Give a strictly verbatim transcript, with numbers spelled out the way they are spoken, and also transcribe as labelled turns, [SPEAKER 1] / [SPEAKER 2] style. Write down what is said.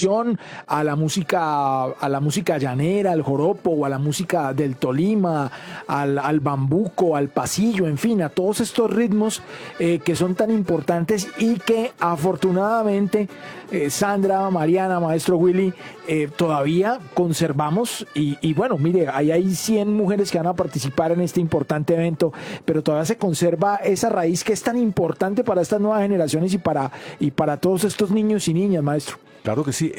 [SPEAKER 1] percusión, a la música, a la música llanera, al joropo, o a la música del Tolima, al, al bambuco, al pasillo, en fin, a todos estos ritmos eh, que son tan importantes y que afortunadamente eh, Sandra, Mariana, maestro Willy, eh, todavía conservamos y, y bueno, mire, ahí hay cien mujeres que van a participar en este importante evento, pero todavía se conserva esa raíz que es tan importante para estas nuevas generaciones y para, y para todos estos niños y niñas, maestro.
[SPEAKER 2] Claro que sí.